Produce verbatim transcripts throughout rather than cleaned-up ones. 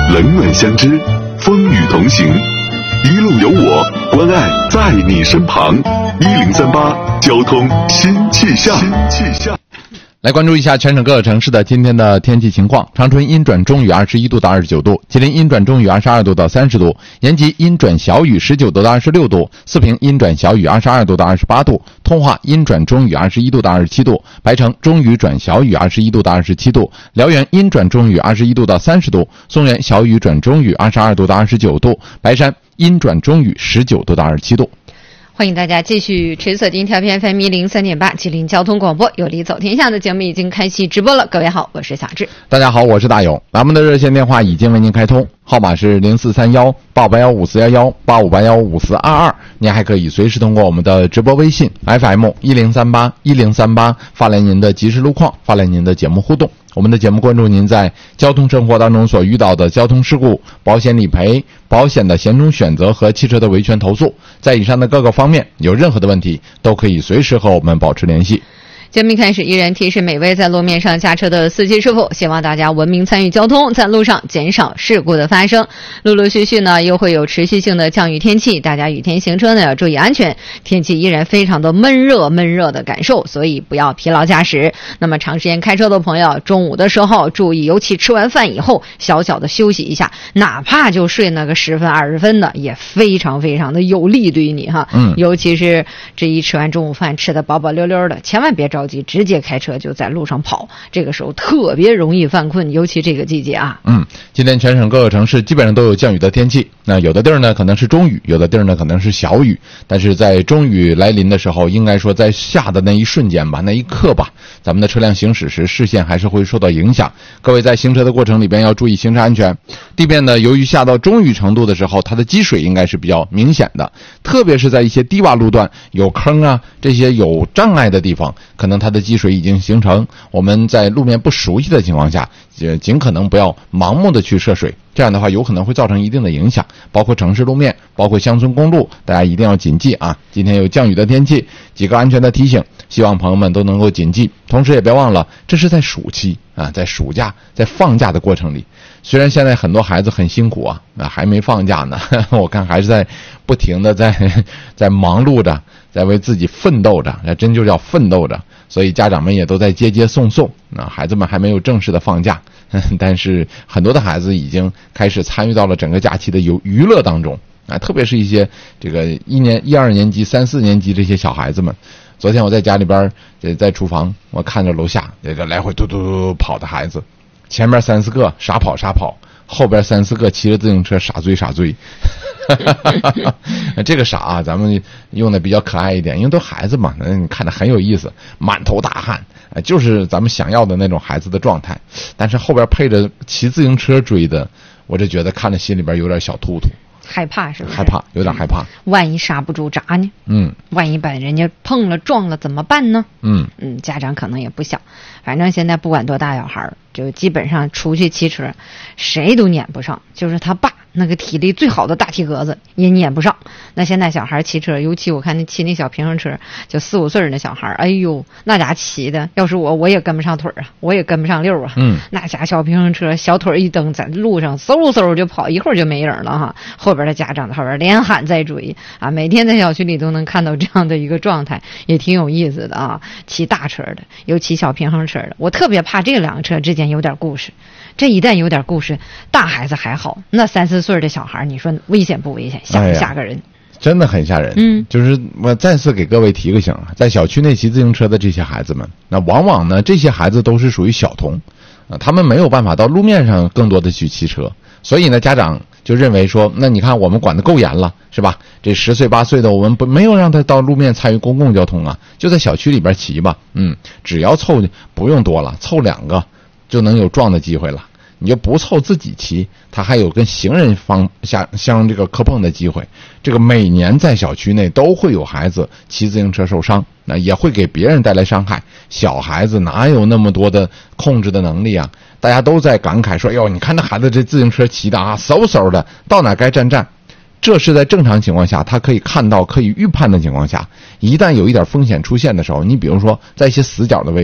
冷暖相知，风雨同行，一路有我，关爱在你身旁。一零三八交通新气象。新气象。 来关注一下全省各个城市的今天的天气情况。长春阴转中雨二十一度到二十九度，吉林阴转中雨二十二度到三十度，延吉阴转小雨十九度到二十六度，四平阴转小雨二十二度到二十八度，通化阴转中雨二十一度到二十七度，白城中雨转小雨二十一度到二十七度，辽源阴转中雨二十一度到三十度，松原小雨转中雨二十二度到二十九度，白山阴转中雨十九度到二十七度。 欢迎大家继续持续锁定调频 F M 一零三点八吉林交通广播，有理走天下的节目已经开启直播了。各位好，我是小智。 大家好，我是大勇。咱们的热线电话已经为您开通，号码是零四三幺八五八幺五四一一八五八幺五四二二。您还可以随时通过我们的直播微信 F M 一零三八一零三八发来您的即时路况，发来您的节目互动。我们的节目关注您在交通生活当中所遇到的交通事故、保险理赔、保险的险种选择和汽车的维权投诉。在以上的各个方面有任何的问题，都可以随时和我们保持联系。 节目一开始依然提示每位在路面上驾车的司机师傅，希望大家文明参与交通，在路上减少事故的发生。陆陆续续呢又会有持续性的降雨天气，大家雨天行车呢要注意安全。天气依然非常的闷热闷热的感受，所以不要疲劳驾驶。那么长时间开车的朋友，中午的时候注意，尤其吃完饭以后小小的休息一下，哪怕就睡那个十分二十分的，也非常非常的有利对于你哈。 嗯， 尤其是这一吃完中午饭吃的饱饱溜溜的，千万别着急，直接开车就在路上跑，这个时候特别容易犯困，尤其这个季节啊。 嗯，今天全省各个城市基本上都有降雨的天气，那有的地儿呢可能是中雨，有的地儿呢可能是小雨，但是在中雨来临的时候，应该说在下的那一瞬间吧，那一刻吧，咱们的车辆行驶时视线还是会受到影响。各位在行车的过程里边要注意行车安全。地面呢，由于下到中雨程度的时候，它的积水应该是比较明显的，特别是在一些低洼路段有坑啊，这些有障碍的地方，可能它的积水已经形成，我们在路面不熟悉的情况下，呃，尽可能不要盲目的去涉水，这样的话有可能会造成一定的影响，包括城市路面，包括乡村公路，大家一定要谨记啊！今天有降雨的天气，几个安全的提醒，希望朋友们都能够谨记。同时也别忘了，这是在暑期啊，在暑假，在放假的过程里，虽然现在很多孩子很辛苦啊，那还没放假呢，呵呵我看还是在不停的在在忙碌着，在为自己奋斗着，那真就叫奋斗着。所以家长们也都在接接送送，那孩子们还没有正式的放假，但是很多的孩子已经开始参与到了整个假期的游娱乐当中啊，特别是一些这个一年一二年级、三四年级这些小孩子们。昨天我在家里边，在厨房，我看着楼下这个来回嘟嘟嘟跑的孩子，前面三四个傻跑傻跑，后边三四个骑着自行车傻追傻追。这个傻啊，咱们用的比较可爱一点，因为都孩子嘛，你看着很有意思，满头大汗，就是咱们想要的那种孩子的状态。但是后边配着骑自行车追的，我就觉得看着心里边有点小突突， 害怕是不是？ 害怕，有点害怕。 万一刹不住闸呢？ 嗯， 万一把人家碰了撞了怎么办呢？ 嗯嗯，家长可能也不小，反正现在不管多大小孩，就基本上出去骑车，谁都撵不上，就是他爸那个体力最好的大体格子也撵不上。那现在小孩骑车，尤其我看那骑那小平衡车，就四五岁的那小孩，哎呦，那家骑的，要是我我也跟不上腿啊，我也跟不上溜啊。 嗯， 那家小平衡车，小腿一蹬，在路上嗖嗖就跑，一会儿就没影了哈。后边的家长后边连喊再追啊，每天在小区里都能看到这样的一个状态，也挺有意思的啊。骑大车的，有骑小平衡车的，我特别怕这两个车之间有点故事。这一旦有点故事，大孩子还好，那三四岁的小孩，你说危险不危险？吓不吓个人？ 哎、真的很吓人。 嗯， 就是我再次给各位提个醒啊，在小区内骑自行车的这些孩子们，那往往呢，这些孩子都是属于小童，啊，他们没有办法到路面上更多的去骑车，所以呢，家长就认为说，那你看我们管得够严了，是吧？这十岁八岁的我们不没有让他到路面参与公共交通啊，就在小区里边骑吧。嗯，只要凑不用多了，凑两个就能有撞的机会了。你就不凑自己骑，他还有跟行人方相相这个磕碰的机会。这个每年在小区内都会有孩子骑自行车受伤，那也会给别人带来伤害。小孩子哪有那么多的控制的能力啊？大家都在感慨说：“哟，你看那孩子这自行车骑的啊，嗖嗖的，到哪该站站。”这是在正常情况下，他可以看到、可以预判的情况下。一旦有一点风险出现的时候，你比如说在一些死角的位置，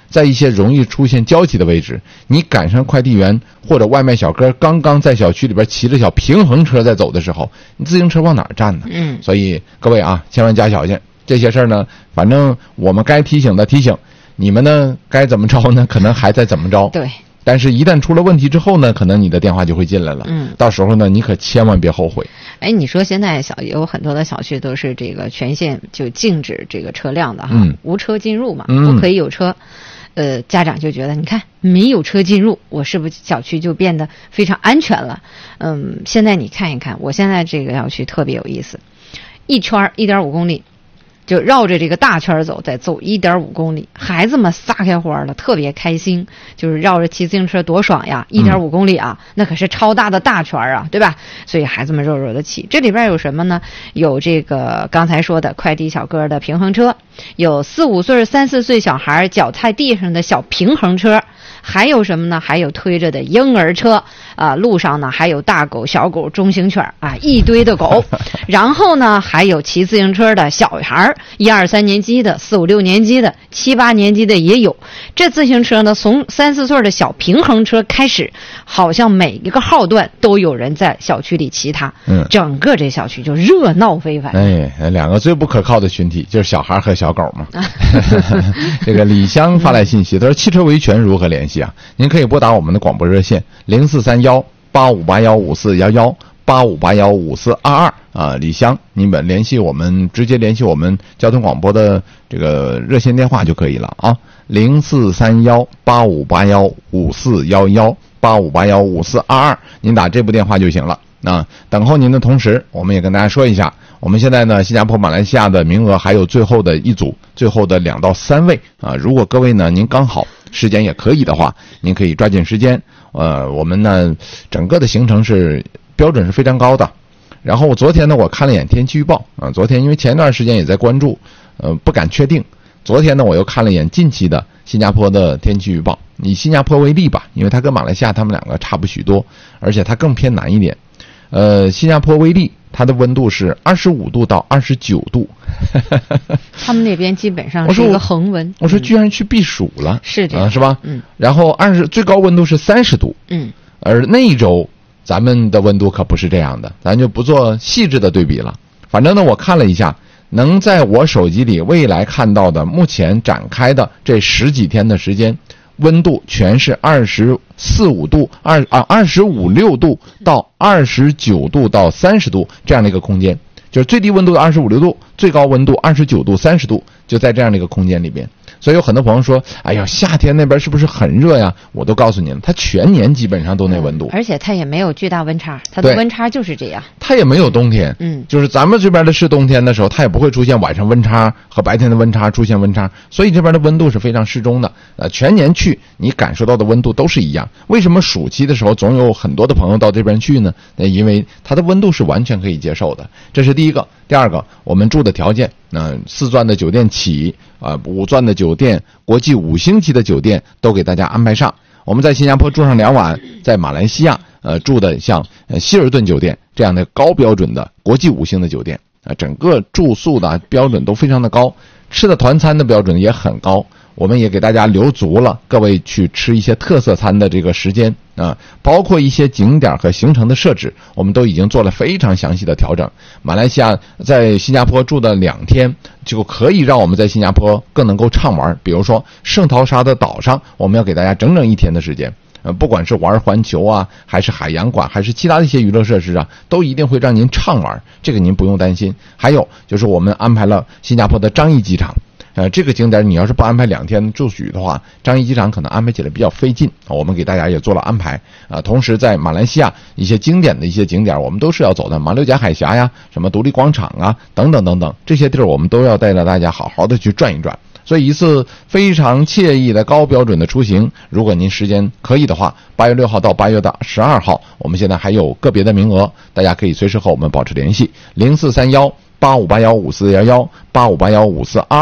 在一些容易出现交集的位置，你赶上快递员或者外卖小哥刚刚在小区里边骑着小平衡车在走的时候，你自行车往哪儿站呢？ 嗯， 所以各位啊，千万加小心这些事儿呢。反正我们该提醒的提醒，你们呢该怎么着呢？可能还在怎么着。 对。 但是，一旦出了问题之后呢，可能你的电话就会进来了。 嗯， 到时候呢，你可千万别后悔。 哎，你说现在小有很多的小区都是这个全线就禁止这个车辆的哈， 嗯、 无车进入嘛， 嗯、 不可以有车。呃，家长就觉得，你看没有车进入，我是不是小区就变得非常安全了？嗯，现在你看一看，我现在这个小区特别有意思，一圈一点五公里。就绕着这个大圈走，再走一点五公里，孩子们撒开欢了，特别开心。就是绕着骑自行车多爽呀！一点五公里啊，那可是超大的大圈啊，对吧？所以孩子们肉肉的骑。这里边有什么呢？有这个刚才说的快递小哥的平衡车，有四五岁、三四岁小孩脚踏地上的小平衡车。还有什么呢？还有推着的婴儿车啊，路上呢还有大狗、小狗、中型犬啊，一堆的狗。然后呢，还有骑自行车的小孩，一二三年级的、四五六年级的、七八年级的也有。这自行车呢，从三四岁的小平衡车开始，好像每一个号段都有人在小区里骑它。嗯，整个这小区就热闹非凡。 哎，两个最不可靠的群体就是小孩和小狗嘛。这个李香发来信息，他说汽车维权如何联系啊？您可以拨打我们的广播热线零四三幺八五八幺五四幺幺八五八幺五四二二啊，李香，你们联系我们，直接联系我们交通广播的这个热线电话就可以了啊，零四三幺八五八幺五四幺幺八五八幺五四二二，您打这部电话就行了。啊，等候您的同时，我们也跟大家说一下，我们现在呢，新加坡、马来西亚的名额还有最后的一组，最后的两到三位啊。如果各位呢，您刚好时间也可以的话，您可以抓紧时间。呃，我们呢，整个的行程是标准是非常高的。然后我昨天呢，我看了一眼天气预报啊，昨天因为前一段时间也在关注，呃，不敢确定。昨天呢，我又看了一眼近期的新加坡的天气预报。以新加坡为例吧，因为它跟马来西亚他们两个差不许多，而且它更偏南一点。呃，新加坡为例，它的温度是二十五度到二十九度。 他们那边基本上是一个恒温。 我说居然去避暑了， 是这样、 啊、是吧？ 嗯。 然后二十最高温度是三十度。 嗯。 而那一周咱们的温度可不是这样的，咱就不做细致的对比了。反正呢，我看了一下，能在我手机里未来看到的目前展开的这十几天的时间。温度全是二十四五度，二啊二十五六度到二十九度到三十度这样的一个空间，就是最低温度的二十五六度，最高温度二十九度、三十度，就在这样的一个空间里边。所以有很多朋友说，哎呀，夏天那边是不是很热呀？我都告诉你了，它全年基本上都那温度， 嗯、而且它也没有巨大温差，它的温差就是这样。 它也没有冬天， 嗯， 就是咱们这边的是冬天的时候，它也不会出现晚上温差和白天的温差出现温差，所以这边的温度是非常适中的。呃，全年去你感受到的温度都是一样。为什么暑期的时候总有很多的朋友到这边去呢？那因为它的温度是完全可以接受的，这是第一个。第二个，我们住的条件，那、呃、四钻的酒店起，啊、呃、五钻的酒店，国际五星级的酒店都给大家安排上。我们在新加坡住上两晚，在马来西亚呃住的像呃希尔顿酒店这样的高标准的国际五星的酒店啊、呃，整个住宿的标准都非常的高，吃的团餐的标准也很高。我们也给大家留足了各位去吃一些特色餐的这个时间啊，包括一些景点和行程的设置，我们都已经做了非常详细的调整。马来西亚在新加坡住的两天，就可以让我们在新加坡更能够畅玩。比如说圣淘沙的岛上，我们要给大家整整一天的时间。呃，不管是玩环球啊，还是海洋馆，还是其他的一些娱乐设施啊，都一定会让您畅玩，这个您不用担心。还有就是我们安排了新加坡的樟宜机场。呃，这个景点你要是不安排两天住宿的话，樟宜机场可能安排起来比较费劲啊。我们给大家也做了安排啊。同时在马来西亚一些经典的一些景点，我们都是要走的，马六甲海峡呀，什么独立广场啊，等等等等，这些地儿我们都要带着大家好好的去转一转。所以一次非常惬意的高标准的出行，如果您时间可以的话，八月六号到八月的十二号，我们现在还有个别的名额，大家可以随时和我们保持联系，零四三幺八五八幺五四幺幺八五八幺五四二二。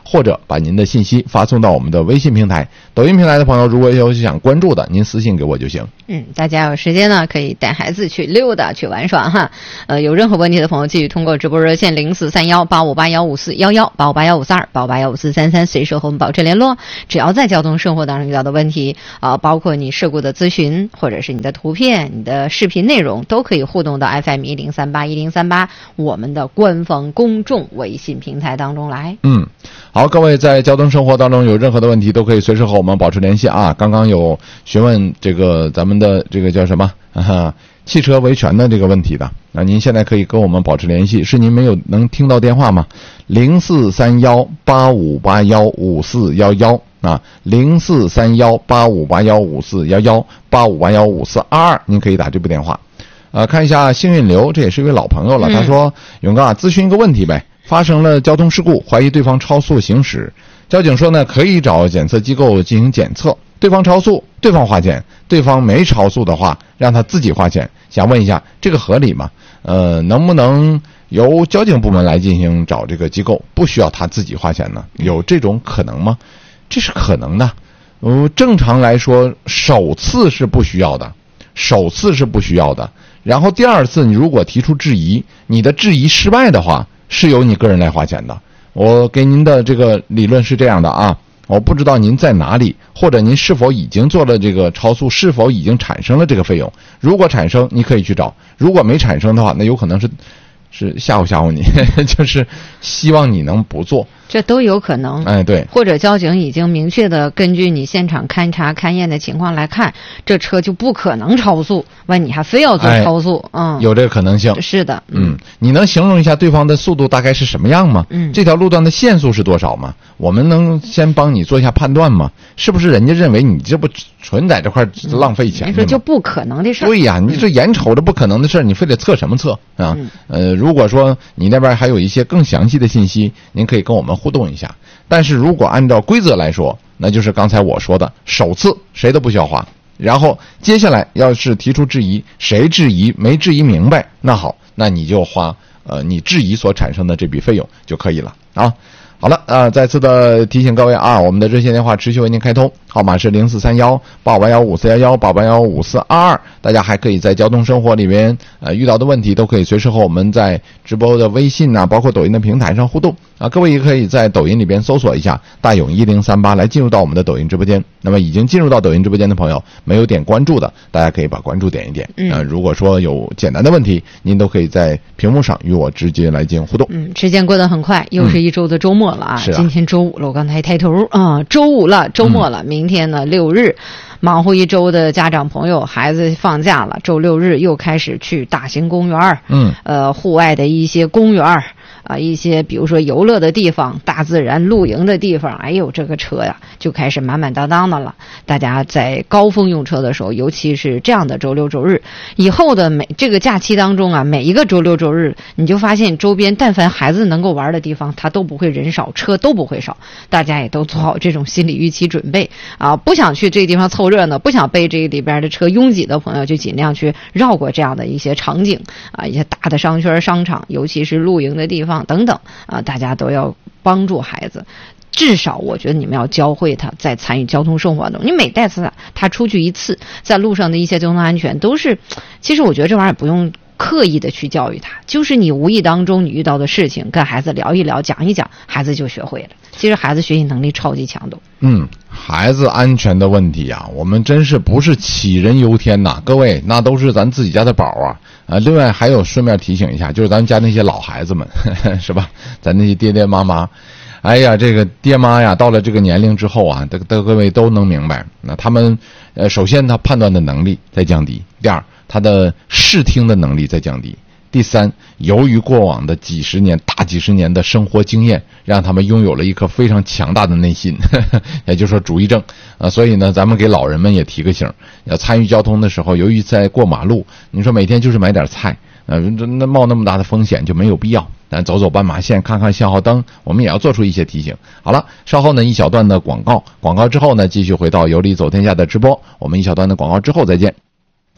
或者把您的信息发送到我们的微信平台。抖音平台的朋友，如果有想关注的，您私信给我就行。 嗯，大家有时间呢，可以带孩子去溜达、去玩耍哈。呃，有任何问题的朋友，继续通过直播热线零四三幺八五八幺五四幺幺、八五八幺五四二、八五八幺五四三三，随时和我们保持联络。只要在交通生活当中遇到的问题啊、呃，包括你事故的咨询，或者是你的图片、你的视频内容，都可以互动到 F M 一零三八一零三八我们的官方公众微信平台当中来。 嗯，好，各位在交通生活当中有任何的问题，都可以随时和我们保持联系啊。刚刚有询问这个咱们的这个叫什么啊，汽车维权的这个问题的，那您现在可以跟我们保持联系。是您没有能听到电话吗？零四三幺八五八幺五四幺幺啊，零四三幺八五八幺五四幺幺、八五八幺五四二二，您可以打这部电话。呃，看一下幸运流，这也是一位老朋友了。他说：“勇哥啊，咨询一个问题呗，发生了交通事故，怀疑对方超速行驶，交警说呢可以找检测机构进行检测，对方超速，对方花钱，对方没超速的话，让他自己花钱。想问一下，这个合理吗？呃，能不能由交警部门来进行找这个机构，不需要他自己花钱呢？有这种可能吗？这是可能的。呃，正常来说，首次是不需要的，首次是不需要的。然后第二次，你如果提出质疑，你的质疑失败的话，是由你个人来花钱的。我给您的这个理论是这样的啊，我不知道您在哪里，或者您是否已经做了这个超速，是否已经产生了这个费用。如果产生，你可以去找；如果没产生的话，那有可能是是吓唬吓唬你，就是希望你能不做。 这都有可能。 哎，对。 或者交警已经明确的根据你现场勘查勘验的情况来看，这车就不可能超速，完你还非要做超速，哎、嗯， 有这个可能性。 是的， 嗯，你能形容一下对方的速度大概是什么样吗？ 嗯， 这条路段的限速是多少吗？我们能先帮你做一下判断吗？是不是人家认为你这不纯在这块浪费钱、嗯？ 你说就不可能的事儿。 对呀，你这眼瞅着不可能的事儿，你非得测什么测啊？嗯、呃，如果说你那边还有一些更详细的信息，您可以跟我们互动一下。但是如果按照规则来说，那就是刚才我说的，首次谁都不需要花。然后接下来要是提出质疑，谁质疑没质疑明白，那好，那你就花呃你质疑所产生的这笔费用就可以了啊。好了，呃，再次的提醒各位啊，我们的热线电话持续为您开通，号码是零四三幺八五八幺五四幺幺、八五八幺五四二二。大家还可以在交通生活里面呃遇到的问题，都可以随时和我们在直播的微信啊，包括抖音的平台上互动啊。各位也可以在抖音里边搜索一下大勇一零三八来进入到我们的抖音直播间。那么已经进入到抖音直播间的朋友，没有点关注的，大家可以把关注点一点。嗯、呃，如果说有简单的问题，您都可以在屏幕上与我直接来进行互动。 嗯，时间过得很快，又是一周的周末了啊！ 是啊， 今天周五了，我刚才抬头啊，周五了，周末了，嗯、明天呢六日。忙活一周的家长朋友，孩子放假了，周六日又开始去大型公园，嗯，呃，户外的一些公园啊，一些比如说游乐的地方、大自然露营的地方，哎呦，这个车呀就开始满满当当的了。大家在高峰用车的时候，尤其是这样的周六周日，以后的每这个假期当中啊，每一个周六周日，你就发现周边但凡孩子能够玩的地方，它都不会人少，车都不会少。大家也都做好这种心理预期准备啊，不想去这个地方凑热闹，不想被这个里边的车拥挤的朋友，就尽量去绕过这样的一些场景啊，一些大的商圈、商场，尤其是露营的地方等等啊，大家都要帮助孩子。至少我觉得你们要教会他在参与交通生活中，你每带次他出去一次，在路上的一些交通安全都是，其实我觉得这玩意儿不用刻意的去教育他，就是你无意当中你遇到的事情，跟孩子聊一聊，讲一讲，孩子就学会了。其实孩子学习能力超级强的。 嗯，孩子安全的问题啊，我们真是不是杞人忧天呐，各位，那都是咱自己家的宝啊。啊，另外还有顺便提醒一下，就是咱们家那些老孩子们，呵呵是吧？咱那些爹爹妈妈。哎呀，这个爹妈呀，到了这个年龄之后啊，这个各位都能明白。那他们，呃，首先他判断的能力在降低；第二，他的视听的能力在降低；第三，由于过往的几十年、大几十年的生活经验，让他们拥有了一颗非常强大的内心，呵呵也就是说主意症啊。所以呢，咱们给老人们也提个醒，要参与交通的时候，由于在过马路，你说每天就是买点菜。呃，那冒那么大的风险就没有必要。但走走斑马线，看看信号灯，我们也要做出一些提醒。好了，稍后呢一小段的广告，广告之后呢继续回到有理走天下的直播。我们一小段的广告之后再见。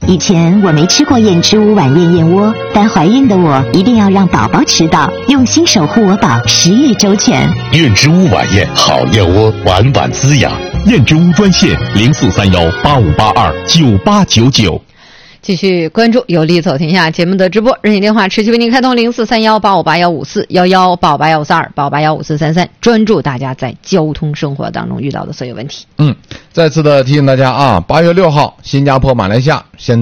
以前我没吃过燕之屋晚宴燕窝，但怀孕的我一定要让宝宝吃到，用心守护我宝，食欲周全。 燕之屋晚宴好燕窝，晚晚滋养。燕之屋专线零四三幺八五八二九八九九。 继续关注有理走天下节目的直播，热线电话持续为您开通零四三幺八五八幺五四幺幺八五八幺五四二八五八幺五四三三，专注大家在交通生活当中遇到的所有问题。 嗯，再次的提醒大家啊，八月六号，新加坡、马来西亚现